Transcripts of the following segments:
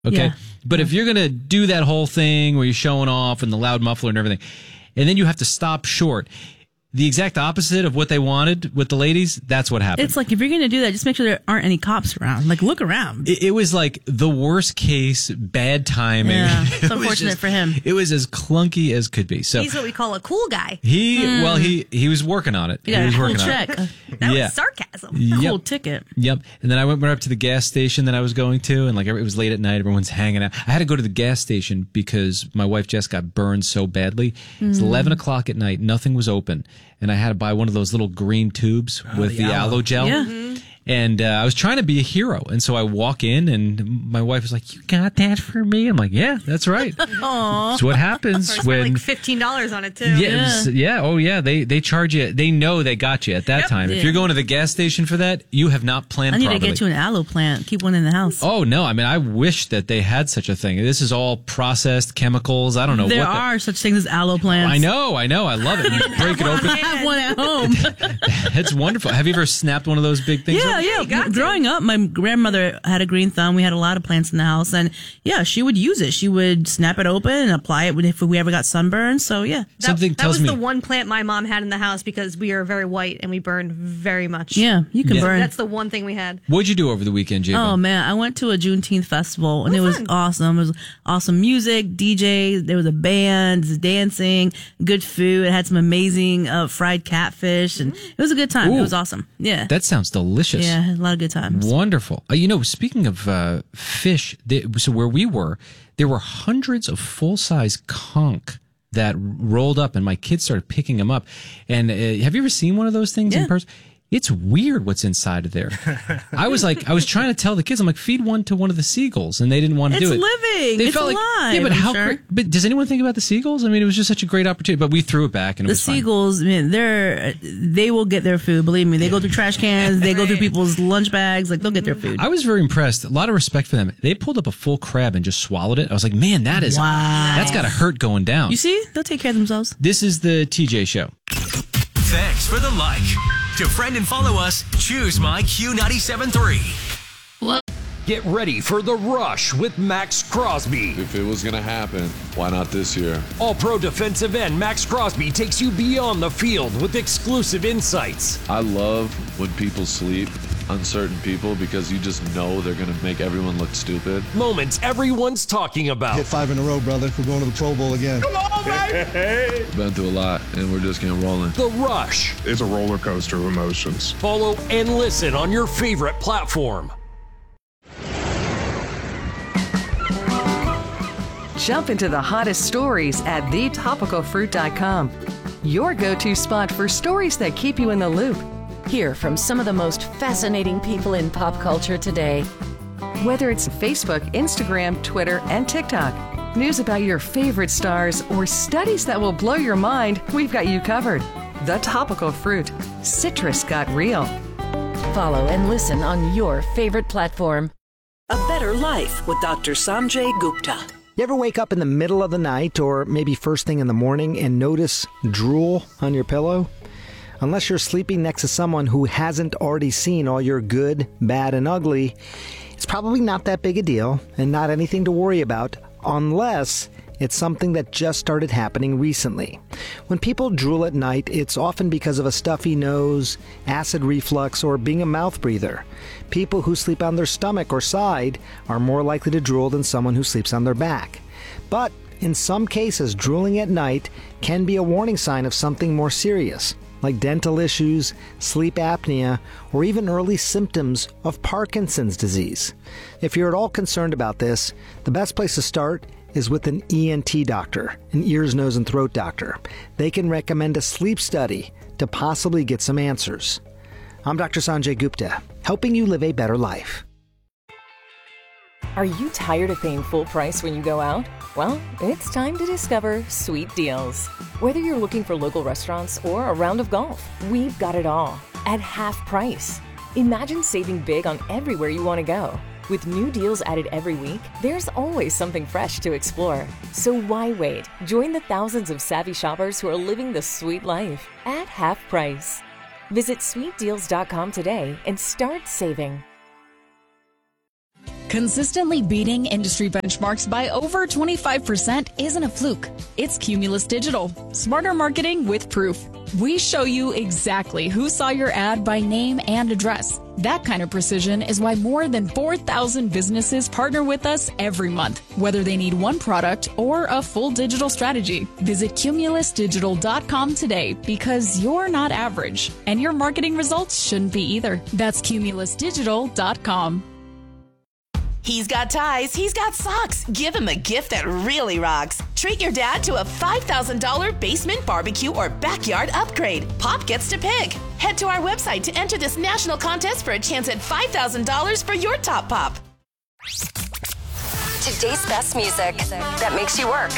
Okay. Yeah. But if you're going to do that whole thing where you're showing off and the loud muffler and everything, and then you have to stop short, the exact opposite of what they wanted with the ladies, that's what happened. It's like, if you're going to do that, just make sure there aren't any cops around. Like, look around. It was like the worst case, bad timing. Yeah, it's It was unfortunate for him. It was as clunky as could be. So He's what we call a cool guy. he was working on it. You got He a was cool working on check. it. That Yeah. was sarcasm. Yep. Cool ticket. Yep. And then I went up to the gas station that I was going to, and like it was late at night, everyone's hanging out. I had to go to the gas station because my wife Jess got burned so badly. It's 11 o'clock at night, nothing was open, and I had to buy one of those little green tubes with the aloe gel. Yeah. And I was trying to be a hero, and so I walk in, and my wife was like, "You got that for me?" I'm like, "Yeah, that's right." That's what happens Spent when. like $15 on it too. Oh yeah. They charge you. They know they got you at that time. If Yeah. you're going to the gas station for that, you have not planned I need properly. to get you an aloe plant. Keep one in the house. Oh no! I mean, I wish that they had such a thing. This is all processed chemicals. I don't know. There what are such things as aloe plants. I know. I love it. You break it open. I have one at home. It's wonderful. Have you ever snapped one of those big things? Yeah, up? you got to. Growing up, my grandmother had a green thumb. We had a lot of plants in the house, and yeah, she would use it. She would snap it open and apply it if we ever got sunburned. So yeah, Something that tells was me the one plant my mom had in the house because we are very white and we burn very much. yeah, you can Yeah. burn. That's the one thing we had. What'd you do over the weekend, Jacob? Oh man, I went to a Juneteenth festival and it was fun. awesome. It was awesome music, DJ. There was a band, dancing, good food. It had some amazing fried catfish, and it was a good time. Ooh. It was awesome. Yeah, That sounds delicious. yeah, had a lot of good times. Wonderful. Speaking of fish, so where we were, there were hundreds of full-size conch that rolled up, and my kids started picking them up. And have you ever seen one of those things in Yeah. person? It's weird what's inside of there. I was trying to tell the kids, I'm like, feed one to one of the seagulls, and they didn't want to It's do it. living. It's alive, yeah, but I'm how? sure. But does anyone think about the seagulls? I mean, it was just such a great opportunity, but we threw it back, and it The was fine. seagulls, man, they will get their food. Believe me, they go through trash cans, they go through people's lunch bags. Like, they'll get their food. I was very impressed. A lot of respect for them. They pulled up a full crab and just swallowed it. I was like, man, that's got to hurt going down. You see, they'll take care of themselves. This is the TJ Show. Thanks for the like. To friend and follow us, choose my Q97.3. Get ready for The Rush with Max Crosby. If it was going to happen, why not this year? All-pro defensive end Max Crosby takes you beyond the field with exclusive insights. I love when people sleep, uncertain people, because you just know they're going to make everyone look stupid. Moments everyone's talking about. Hit 5 in a row, brother. We're going to the Pro Bowl again. Been through a lot, and we're just getting rolling. The Rush. It's a roller coaster of emotions. Follow and listen on your favorite platform. Jump into the hottest stories at thetopicalfruit.com. Your go-to spot for stories that keep you in the loop. Hear from some of the most fascinating people in pop culture today. Whether it's Facebook, Instagram, Twitter, and TikTok, news about your favorite stars, or studies that will blow your mind, we've got you covered. The Topical Fruit. Citrus got real. Follow and listen on your favorite platform. A Better Life with Dr. Sanjay Gupta. You ever wake up in the middle of the night or maybe first thing in the morning and notice drool on your pillow? Unless you're sleeping next to someone who hasn't already seen all your good, bad, and ugly, it's probably not that big a deal and not anything to worry about unless it's something that just started happening recently. When people drool at night, it's often because of a stuffy nose, acid reflux, or being a mouth breather. People who sleep on their stomach or side are more likely to drool than someone who sleeps on their back. But in some cases, drooling at night can be a warning sign of something more serious, like dental issues, sleep apnea, or even early symptoms of Parkinson's disease. If you're at all concerned about this, the best place to start is with an ENT doctor, an ears, nose, and throat doctor. They can recommend a sleep study to possibly get some answers. I'm Dr. Sanjay Gupta, helping you live a better life. Are you tired of paying full price when you go out? Well, it's time to discover Sweet Deals. Whether you're looking for local restaurants or a round of golf, we've got it all at half price. Imagine saving big on everywhere you want to go. With new deals added every week, there's always something fresh to explore. So why wait? Join the thousands of savvy shoppers who are living the sweet life at half price. Visit sweetdeals.com today and start saving. Consistently beating industry benchmarks by over 25% isn't a fluke. It's Cumulus Digital. Smarter marketing with proof. We show you exactly who saw your ad by name and address. That kind of precision is why more than 4,000 businesses partner with us every month, whether they need one product or a full digital strategy. Visit cumulusdigital.com today because you're not average, and your marketing results shouldn't be either. That's cumulusdigital.com. He's got ties, he's got socks. Give him a gift that really rocks. Treat your dad to a $5,000 basement barbecue or backyard upgrade. Pop gets to pick. Head to our website to enter this national contest for a chance at $5,000 for your top pop. Today's best music that makes you work.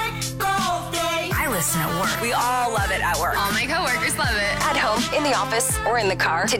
I listen at work. We all love it at work. All my coworkers love it. At home, in the office, or in the car.